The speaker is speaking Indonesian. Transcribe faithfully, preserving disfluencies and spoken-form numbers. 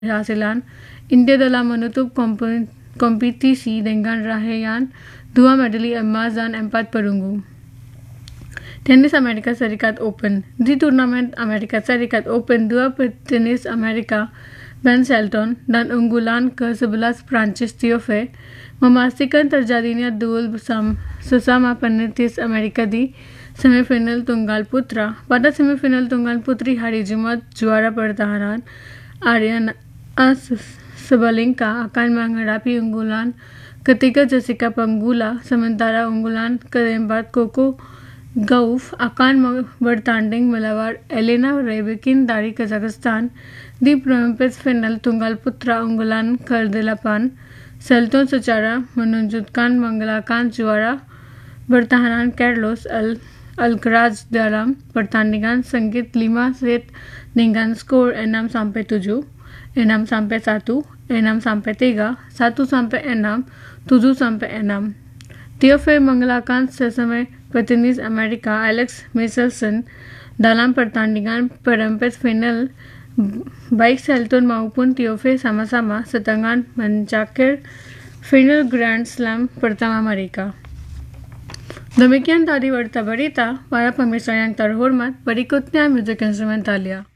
hasilan India dalam menutup kompetisi dengan raihan dua medali emas dan empat perunggu. Tenis Amerika Serikat Open. Di turnamen Amerika Serikat Open, dua petenis Amerika, Ben Shelton dan unggulan ke sebelas Prancis Tiofe, memastikan terjadinya duel sesama petenis Amerika di semifinal tunggal putra. Pada semifinal tunggal putri hari Jumat, juara pertahanan Aryna Sabalenka akan menghadapi unggulan ketiga Jessica Pegula, sementara unggulan keempat Coco Gauff akan bertanding melawan Elena Rybakina dari Kazakhstan. Di perempat final tunggal putra unggulan ke-delapan, Shelton secara menunjukkan mengalahkan juara bertahanan Carlos Alcaraz dalam pertandingan sengit lima set dengan skor enam sampai tujuh, enam sampai satu, enam sampai tiga, satu sampai enam, tujuh sampai enam. Tiofe mengalahkan sesama petenis Amerika Alex Michelsen dalam pertandingan perempat final. Baik Shelton maupun Tiofe sama-sama setengah mencakar final Grand Slam pertama mereka. Demikian tadi berita-berita. Para pemirsa yang terhormat, berikutnya musik instrumentalia.